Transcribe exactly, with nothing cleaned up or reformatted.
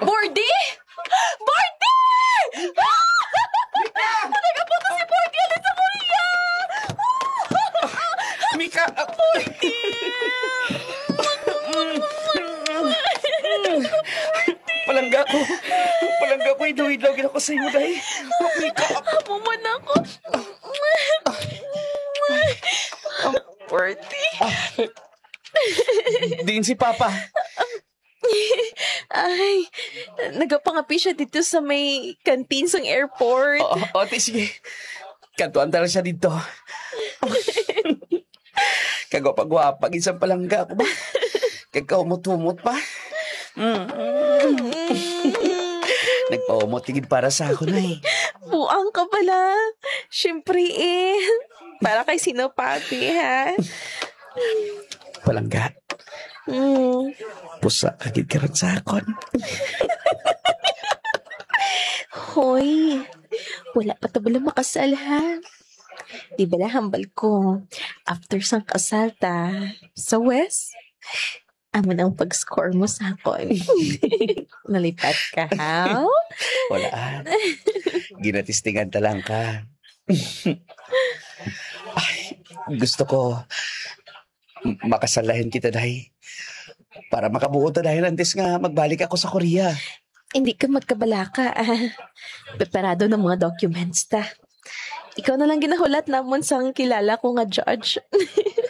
Bordy? Bordy! Ah! Nagapunta si Bordy ulit sa Korea! Mika! Palangga ko. Palangga ko. Idaw-idaw gina ko sa iyo, day. Mika! Hamuman ako. Bordy. Din si Papa. Ay, nagapangapi siya dito sa may canteen sa airport. O, o, te, sige. Kantuan tala siya dito. Kagwapa-gwapa, isang palangga ko ba? Kagkaumot-umot pa. Mm. Nagpaumot tigid para sa ako na eh. Buang ka pala. Siyempre eh. Para kay sino pati, ha? Palangga. Mm. Pusa, kagid ka rin sa akon. Hoy, wala pa tabala makasal, ha? Di ba na hambal ko? After sang kasal ta, sa West, amo nang pag-score mo sa akon. Nalipat ka, ha? Walaan. Ginatistingan ta lang ka. Ay, gusto ko m- makasalahin kita, day. Para makabuo ta dahil antes nga magbalik ako sa Korea. Hindi ka magkabalaka, ah. Preparado ng mga documents ta. Ikaw na lang ginahulat namon sang kilala ko nga judge.